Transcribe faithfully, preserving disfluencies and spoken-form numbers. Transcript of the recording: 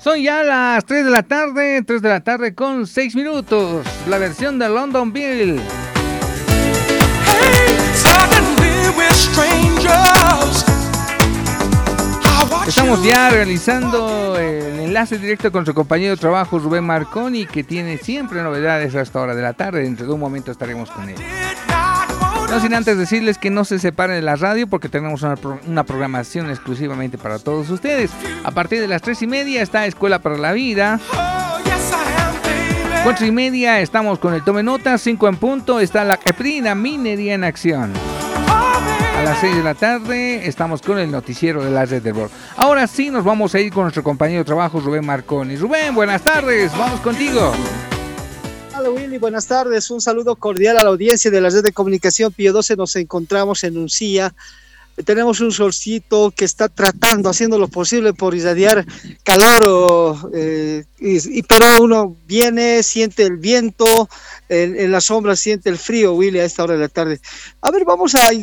Son ya las tres de la tarde, tres de la tarde con seis minutos. La versión de London Bill. Estamos ya realizando el enlace directo con su compañero de trabajo Rubén Marconi, que tiene siempre novedades a esta hora de la tarde. Dentro de un momento estaremos con él. No sin antes decirles que no se separen de la radio, porque tenemos una, pro- una programación exclusivamente para todos ustedes. A partir de las tres y media está Escuela para la Vida. Cuatro y media estamos con el Tome Notas. Cinco en punto está la Caprina Minería en Acción. A las seis de la tarde estamos con el noticiero de la Red del Bor. Ahora sí nos vamos a ir con nuestro compañero de trabajo Rubén Marconi. Rubén, buenas tardes, vamos contigo. Hola Willy, buenas tardes, un saludo cordial a la audiencia de la Red de Comunicación Pío doce. Nos encontramos en Uncía. Tenemos un solcito que está tratando, haciendo lo posible por irradiar calor, eh, y, y, pero uno viene, siente el viento, en, en la sombra siente el frío, Willy, a esta hora de la tarde. A ver, vamos a